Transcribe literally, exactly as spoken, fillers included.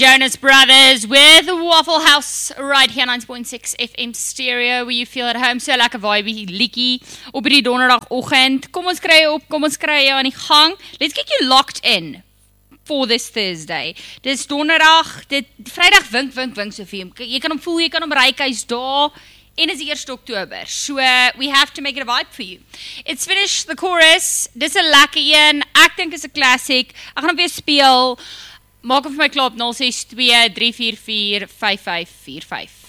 Jonas Brothers with Waffle House right here ninety point six F M stereo where you feel at home. So lekker vibe likkie op die donderdagoggend. Kom ons kry jou op, kom ons kry jou aan die gang. Let's get you locked in for this Thursday. Dis donderdag, dit Vrydag wink wink wink Sofie. Jy kan hom voel, jy kan hom ryk, hy's daar. En is eerste Oktober. So uh, we have to make it a vibe for you. It's finished the chorus. Dis 'n lekker een. Ek dink is 'n classic. Ek gaan hom weer speel. Maak hom vir my klaar op nul ses twee drie vier vier vyf vyf vier vyf.